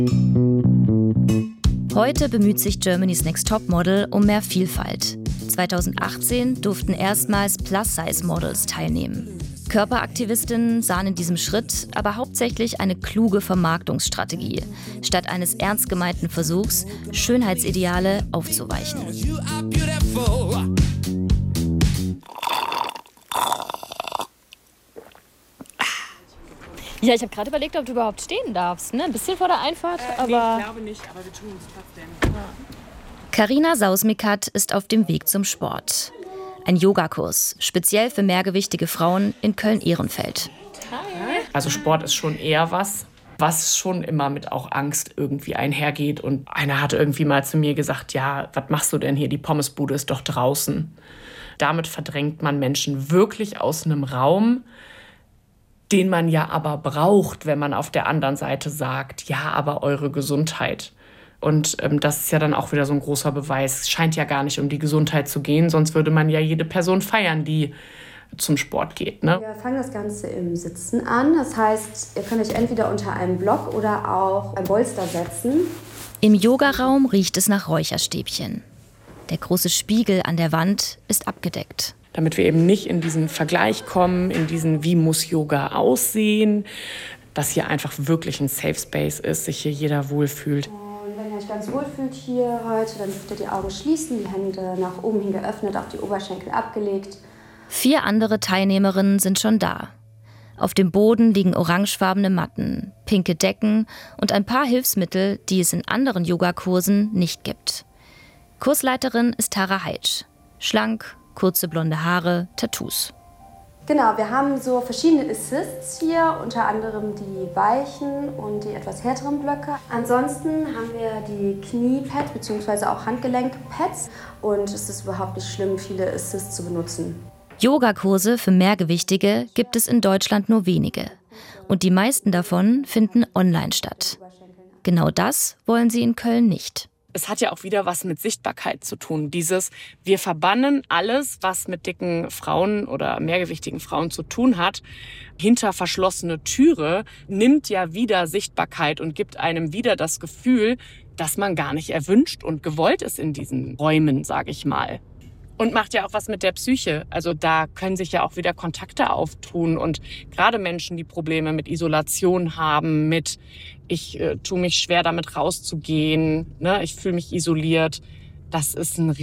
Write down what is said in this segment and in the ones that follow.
Heute bemüht sich Germany's Next Topmodel um mehr Vielfalt. 2018 durften erstmals Plus-Size-Models teilnehmen. Körperaktivistinnen sahen in diesem Schritt aber hauptsächlich eine kluge Vermarktungsstrategie, statt eines ernst gemeinten Versuchs, Schönheitsideale aufzuweichen. Ja, ich habe gerade überlegt, ob du überhaupt stehen darfst. Ne? Ein bisschen vor der Einfahrt, aber... Nee, ich glaube nicht, aber wir tun es trotzdem. Carina Sausmikat ist auf dem Weg zum Sport. Ein Yogakurs, speziell für mehrgewichtige Frauen in Köln-Ehrenfeld. Also Sport ist schon eher was schon immer mit auch Angst irgendwie einhergeht. Und einer hat irgendwie mal zu mir gesagt, ja, was machst du denn hier? Die Pommesbude ist doch draußen. Damit verdrängt man Menschen wirklich aus einem Raum, den man ja aber braucht, wenn man auf der anderen Seite sagt, ja, aber eure Gesundheit. Und das ist ja dann auch wieder so ein großer Beweis. Es scheint ja gar nicht um die Gesundheit zu gehen, sonst würde man ja jede Person feiern, die zum Sport geht. Ne? Wir fangen das Ganze im Sitzen an. Das heißt, ihr könnt euch entweder unter einem Block oder auch ein Polster setzen. Im Yogaraum riecht es nach Räucherstäbchen. Der große Spiegel an der Wand ist abgedeckt. Damit wir eben nicht in diesen Vergleich kommen, in diesen, wie muss Yoga aussehen, dass hier einfach wirklich ein Safe Space ist, sich hier jeder wohlfühlt. Und wenn ihr euch ganz wohl fühlt hier heute, dann dürft ihr die Augen schließen, die Hände nach oben hin geöffnet, auf die Oberschenkel abgelegt. 4 andere Teilnehmerinnen sind schon da. Auf dem Boden liegen orangefarbene Matten, pinke Decken und ein paar Hilfsmittel, die es in anderen Yogakursen nicht gibt. Kursleiterin ist Tara Heitsch. Schlank, kurze blonde Haare, Tattoos. Genau, wir haben so verschiedene Assists hier, unter anderem die weichen und die etwas härteren Blöcke. Ansonsten haben wir die Kniepads bzw. auch Handgelenkpads und es ist überhaupt nicht schlimm, viele Assists zu benutzen. Yogakurse für Mehrgewichtige gibt es in Deutschland nur wenige. Und die meisten davon finden online statt. Genau das wollen sie in Köln nicht. Es hat ja auch wieder was mit Sichtbarkeit zu tun. Wir verbannen alles, was mit dicken Frauen oder mehrgewichtigen Frauen zu tun hat, hinter verschlossene Türe, nimmt ja wieder Sichtbarkeit und gibt einem wieder das Gefühl, dass man gar nicht erwünscht und gewollt ist in diesen Räumen, sage ich mal. Und macht ja auch was mit der Psyche. Also da können sich ja auch wieder Kontakte auftun. Und gerade Menschen, die Probleme mit Isolation haben, ich tue mich schwer damit rauszugehen, ne? Ich fühle mich isoliert. Das ist ein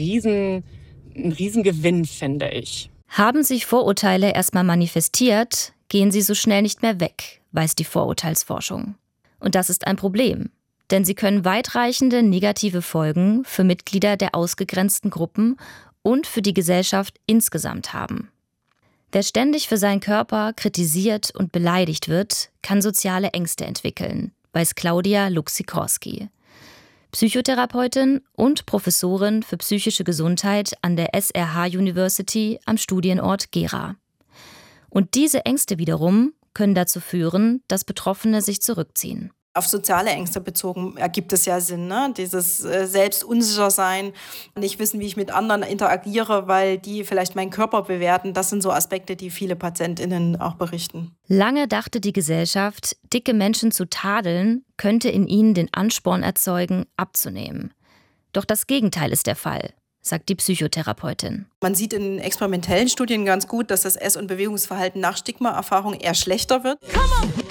Riesengewinn, finde ich. Haben sich Vorurteile erstmal manifestiert, gehen sie so schnell nicht mehr weg, weiß die Vorurteilsforschung. Und das ist ein Problem. Denn sie können weitreichende negative Folgen für Mitglieder der ausgegrenzten Gruppen und für die Gesellschaft insgesamt haben. Wer ständig für seinen Körper kritisiert und beleidigt wird, kann soziale Ängste entwickeln, weiß Claudia Luk-Sikorski, Psychotherapeutin und Professorin für psychische Gesundheit an der SRH University am Studienort Gera. Und diese Ängste wiederum können dazu führen, dass Betroffene sich zurückziehen. Auf soziale Ängste bezogen ergibt es ja Sinn, ne? Dieses selbst unsicher sein, nicht wissen, wie ich mit anderen interagiere, weil die vielleicht meinen Körper bewerten. Das sind so Aspekte, die viele PatientInnen auch berichten. Lange dachte die Gesellschaft, dicke Menschen zu tadeln, könnte in ihnen den Ansporn erzeugen, abzunehmen. Doch das Gegenteil ist der Fall, sagt die Psychotherapeutin. Man sieht in experimentellen Studien ganz gut, dass das Ess- und Bewegungsverhalten nach Stigma-Erfahrung eher schlechter wird.